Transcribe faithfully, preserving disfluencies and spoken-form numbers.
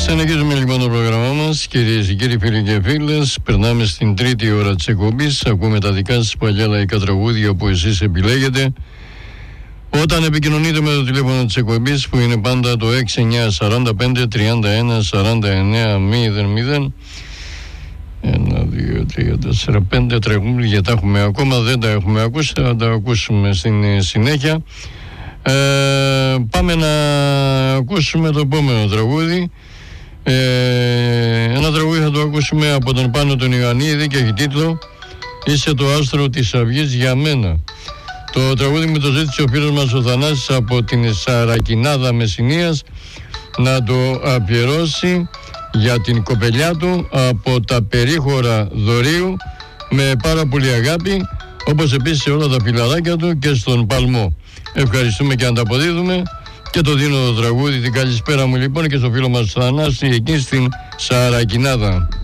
Συνεχίζουμε λοιπόν το πρόγραμμά μας, κυρίες και κύριοι, φίλοι και φίλες. Περνάμε στην τρίτη ώρα της εκπομπής. Ακούμε τα δικά σας παλιά λαϊκά τραγούδια που εσείς επιλέγετε. Όταν επικοινωνείτε με το τηλέφωνο της εκπομπής, που είναι πάντα το έξι εννιά τέσσερα πέντε τριάντα ένα σαράντα εννέα μηδέν μηδέν. Ένα, δύο, τρία, τέσσερα, πέντε τραγούδια τα έχουμε ακόμα, δεν τα έχουμε ακούσει, θα τα ακούσουμε στην συνέχεια. Ε, πάμε να ακούσουμε το επόμενο τραγούδι. Ε, ένα τραγούδι θα το ακούσουμε από τον Πάνο τον Ιωαννίδη και έχει τίτλο «Είσαι το άστρο της αυγής για μένα». Το τραγούδι με το ζήτησε ο φίλος μας ο Θανάσης από την Σαρακινάδα Μεσσηνίας να το αφιερώσει για την κοπελιά του από τα περίχωρα Δωρίου με πάρα πολύ αγάπη, όπως επίσης σε όλα τα φιλαράκια του και στον Παλμό. Ευχαριστούμε και ανταποδίδουμε και το δίνω το τραγούδι. Την καλησπέρα μου λοιπόν και στο φίλο μας Θανάση εκεί στην Σαρακινάδα.